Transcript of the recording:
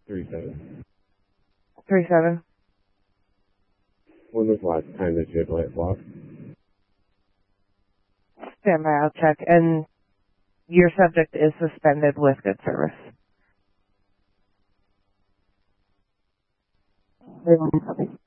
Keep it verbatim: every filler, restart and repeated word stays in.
Three seven. Three seven. When was the last time that you had light block? Stand by, I'll check. And your subject is suspended with good service. Everyone, copy.